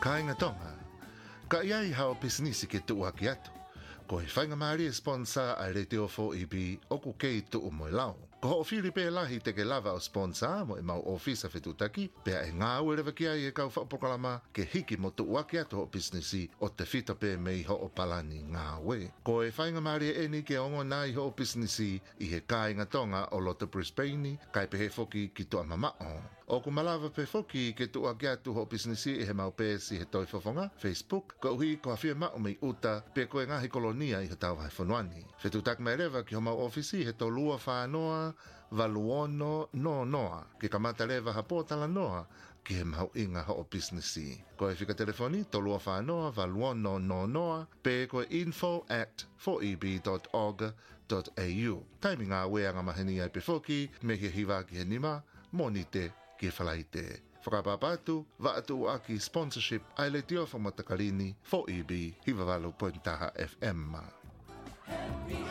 Kainga tonga, ka iai hao pisnisi ke tu aki atu. Ko he whainga maari e sponsor a le teo 4EB o ku kei tu umoe lau. Ko ho whiri pe lahi te ke lava o sponsor mo e mau ofisa whetutaki, pea e ngā ue rewa ki ai e kau whapokalama ke hiki mo tu uaki atu ho pisnisi o te whita pe mei ho o palani ngā ue. Ko e whainga maari e eni ke ongo nai ho o pisnisi i he kāinga tonga o Lota Brisbane, kai pe he foki ki tu amamao. O ku malawa pe foki ke tu uaki atu ho pisnisi i he mau pe si he toi fofonga, Facebook, ko hui ko hawhia mao mei uta, pe ko e ngahi kolonia i he tau hai whanuani. Whetutaki mai rewa ki ho mau ofisi he to lua whanoa, valuono no noa, ke kamata rewa hapotala noa, ki he mau inga ho o pisnisi. Ko e whika telefoni, to lua whanoa, valuono no noa, pe ko e info@4eb.org.au. Taimi ngā weanga maheni ai pe foki, me he hiwa ki he nima, monite ki whalaite. Whakapapatu, vaatu aki sponsorship ai le tio whamatakalini 4EB Hivawalu Pointaha FM.